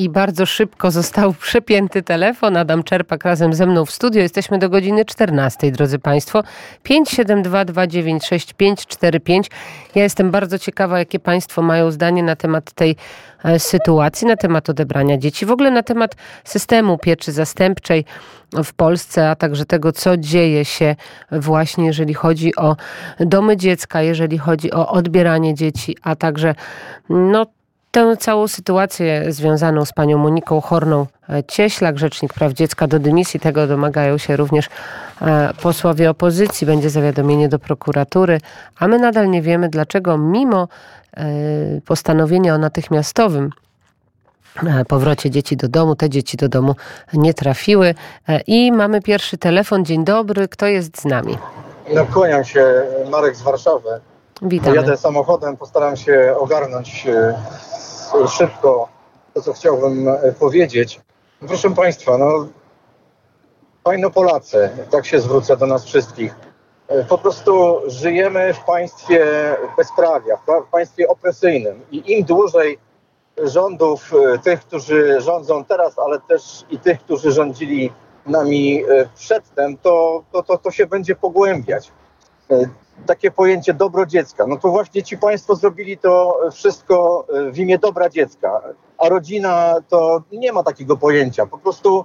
I bardzo szybko został przepięty telefon. Adam Czerpak razem ze mną w studio. Jesteśmy do godziny 14, drodzy Państwo. 572 296 545. Ja jestem bardzo ciekawa, jakie Państwo mają zdanie na temat tej sytuacji, na temat odebrania dzieci, w ogóle na temat systemu pieczy zastępczej w Polsce, a także tego, co dzieje się właśnie, jeżeli chodzi o domy dziecka, jeżeli chodzi o odbieranie dzieci, a także tę całą sytuację związaną z panią Moniką Horną-Cieślak, rzecznik praw dziecka do dymisji. Tego domagają się również posłowie opozycji. Będzie zawiadomienie do prokuratury, a my nadal nie wiemy, dlaczego mimo postanowienia o natychmiastowym powrocie dzieci do domu, te dzieci do domu nie trafiły. I mamy pierwszy telefon. Dzień dobry, kto jest z nami? Kłaniam się, Marek z Warszawy. Witamy. Jadę samochodem, postaram się ogarnąć szybko to, co chciałbym powiedzieć. Proszę Państwa, fajno Polacy, tak się zwrócę do nas wszystkich. Po prostu żyjemy w państwie bezprawia, w państwie opresyjnym i im dłużej rządów tych, którzy rządzą teraz, ale też i tych, którzy rządzili nami przedtem, to się będzie pogłębiać. Takie pojęcie dobro dziecka. To właśnie ci państwo zrobili to wszystko w imię dobra dziecka, a rodzina to nie ma takiego pojęcia. Po prostu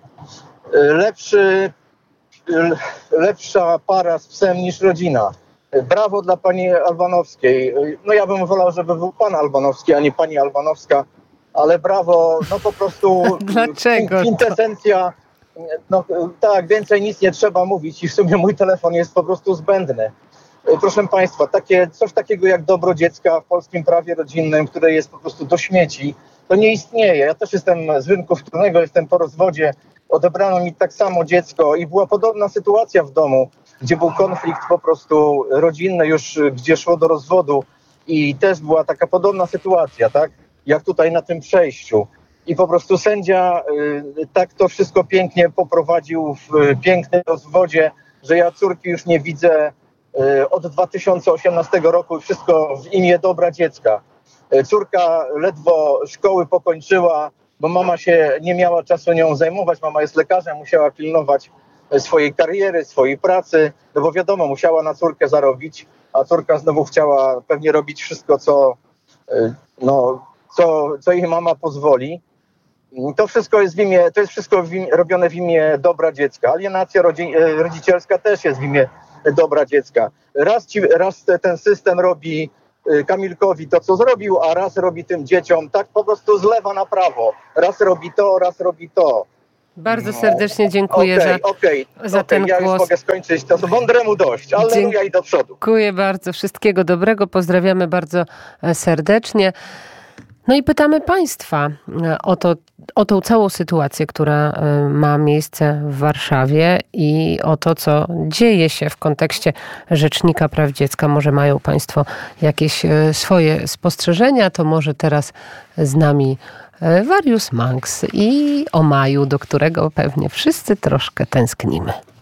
lepsza para z psem niż rodzina. Brawo dla pani Albanowskiej. Ja bym wolał, żeby był pan Albanowski, a nie pani Albanowska, ale brawo, po prostu Dlaczego? Kwintesencja. Tak, więcej nic nie trzeba mówić i w sumie mój telefon jest po prostu zbędny. Proszę Państwa, coś takiego jak dobro dziecka w polskim prawie rodzinnym, które jest po prostu do śmieci, to nie istnieje. Ja też jestem z rynku wtórnego, jestem po rozwodzie, odebrano mi tak samo dziecko i była podobna sytuacja w domu, gdzie był konflikt po prostu rodzinny już, gdzie szło do rozwodu i też była taka podobna sytuacja, tak, jak tutaj na tym przejściu. I po prostu sędzia tak to wszystko pięknie poprowadził w pięknym rozwodzie, że ja córki już nie widzę od 2018 roku, wszystko w imię dobra dziecka. Córka ledwo szkoły pokończyła, bo mama się nie miała czasu nią zajmować. Mama jest lekarzem, musiała pilnować swojej kariery, swojej pracy, bo wiadomo, musiała na córkę zarobić, a córka znowu chciała pewnie robić wszystko, co jej mama pozwoli. To wszystko jest robione w imię dobra dziecka. Alienacja rodzicielska też jest w imię dobra dziecka. Raz ten system robi Kamilkowi to, co zrobił, a raz robi tym dzieciom tak po prostu z lewa na prawo. Raz robi to, raz robi to. Bardzo serdecznie dziękuję za ten głos. Ja już mogę skończyć. To mądremu dość. Alleluja i do przodu. Dziękuję bardzo. Wszystkiego dobrego. Pozdrawiamy bardzo serdecznie. I pytamy Państwa o tą całą sytuację, która ma miejsce w Warszawie i o to, co dzieje się w kontekście Rzecznika Praw Dziecka. Może mają Państwo jakieś swoje spostrzeżenia, to może teraz z nami Warius Manx i o maju, do którego pewnie wszyscy troszkę tęsknimy.